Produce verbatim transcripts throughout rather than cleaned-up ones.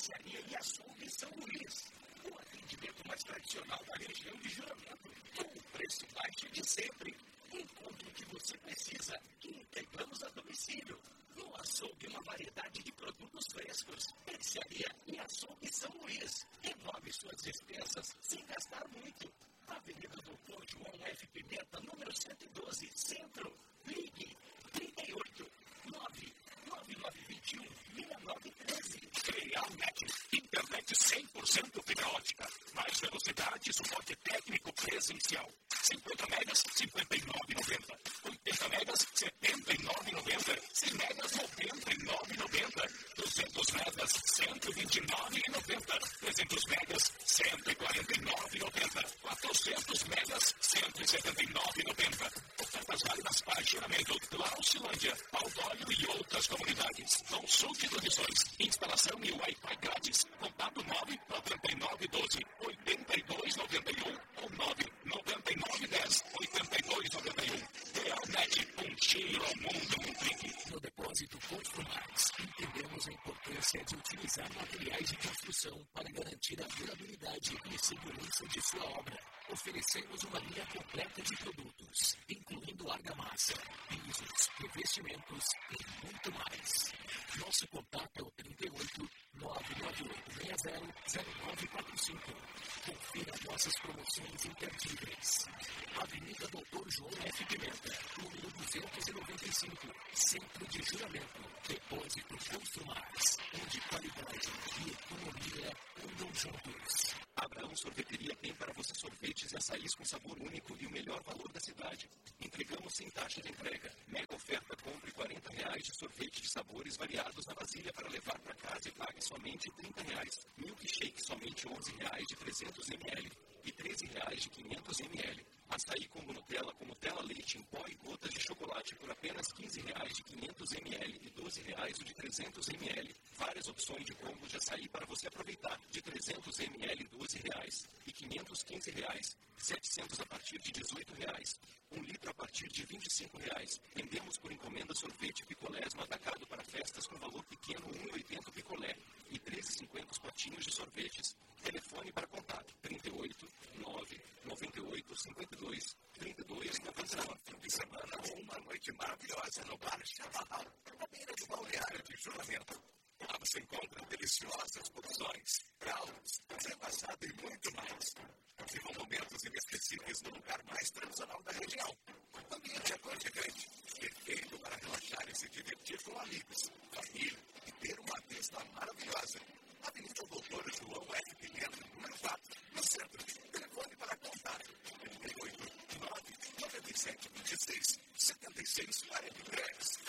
Especiaria e Açougue São Luís. O atendimento mais tradicional da região de Juramento, com o preço baixo de sempre. Encontre o que você precisa e entregamos a domicílio. No açougue, uma variedade de produtos frescos. Especiaria e Açougue São Luís. Renove suas despesas sem gastar muito. Avenida Doutor João F. Pimenta, número cento e doze, Centro. Ligue trinta e oito, nove nove nove dois um, seis nove um três. Realnet, internet cem por cento fibra ótica. Mais velocidade, suporte técnico presencial. cinquenta megas, cinquenta e nove reais e noventa centavos. oitenta megas, setenta e nove reais e noventa centavos. cem megas, noventa e nove reais e noventa centavos. duzentos megas, cento e vinte e nove reais e noventa centavos. trezentos megas, cento e quarenta e nove reais e noventa centavos. quatrocentos megas, cento e setenta e nove reais e noventa centavos. Ofertas válidas para Juramento, Laucilândia, Paudóleo e outras comunidades. Consulte condições. Instalação e Wi-Fi grátis. Contato nove nove nove um dois, oito dois nove um ou nove nove nove um zero, oito dois nove um. Realnet, um tiro ao mundo num clique. No depósito Construmax, entendemos a importância de utilizar materiais de construção para garantir a durabilidade e segurança de sua obra. Oferecemos uma linha completa de produtos, incluindo argamassa, pisos, revestimentos e muito mais. Nosso contato é o trinta e oito, nove nove oito seis zero, zero nove quatro cinco. Confira nossas promoções imperdíveis. Avenida Doutor João F. Pimenta, número duzentos e noventa e cinco, Centro de Juramento. Depósito Construmax, onde qualidade e economia andam juntos. Abraão Sorveteria tem para você sorvetes e açaís com sabor único e o melhor valor da cidade. Entregamos sem taxa de entrega. Mega oferta, compre quarenta reais de sorvete de sabores variados na vasilha para levar para casa e pague somente trinta reais. Milkshake somente onze reais de trezentos mililitros e treze reais de quinhentos mililitros. Açaí com Nutella com Nutella leite em pó e gotas de chocolate por apenas quinze reais de quinhentos mililitros e doze reais o de trezentos mililitros. Várias opções de combos de açaí para você aproveitar. De trezentos mililitros, doze reais. E quinhentos, quinze reais. setecentos a partir de dezoito reais. Um litro a partir de vinte e cinco reais. Vendemos por encomenda sorvete picolés no atacado para festas com valor pequeno um real e oitenta centavos picolé e treze reais e cinquenta centavos os potinhos de sorvetes. Telefone para contato trinta e oito, nove nove oito, cinquenta e dois, trinta e dois, noventa e nove. Fim de semana ou uma noite maravilhosa no Bar Chaparral, na beira do balneário de Juramento. Lá você encontra deliciosas porções, caldos, café passado e muito mais. Vivam momentos inesquecíveis no lugar mais tradicional da região. O ambiente é aconchegante, perfeito para relaxar e se divertir com amigos, família e ter uma vista maravilhosa. Avenida Doutor João F. Pimenta, número quatro, no centro. Telefone para contato trinta e oito, nove nove sete dois seis, sete seis quatro três.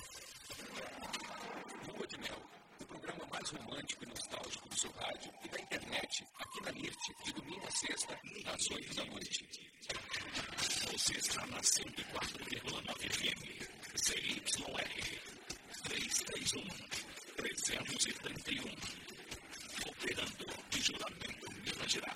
Lua de Mel, o programa mais romântico e nostálgico do seu rádio e da internet, aqui na Mirte, de domingo a sexta, às oito da noite. Você está na cento e quatro vírgula nove.